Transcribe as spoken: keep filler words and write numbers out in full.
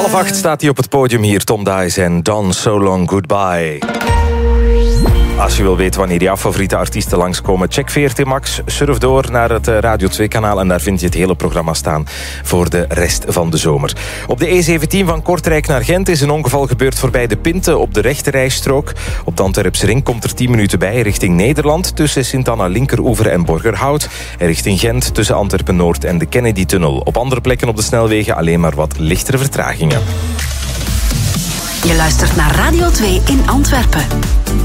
Half acht staat hij op het podium hier, Tom Dice en Don So Long Goodbye. Als je wil weten wanneer jouw favoriete artiesten langskomen, check V R T Max, surf door naar het Radio twee kanaal en daar vind je het hele programma staan voor de rest van de zomer. Op de E zeventien van Kortrijk naar Gent is een ongeval gebeurd voorbij de Pinte op de rechterrijstrook. Op de Antwerpse ring komt er tien minuten bij richting Nederland tussen Sint-Anna Linkeroever en Borgerhout en richting Gent tussen Antwerpen-Noord en de Kennedy-tunnel. Op andere plekken op de snelwegen alleen maar wat lichtere vertragingen. Je luistert naar Radio twee in Antwerpen.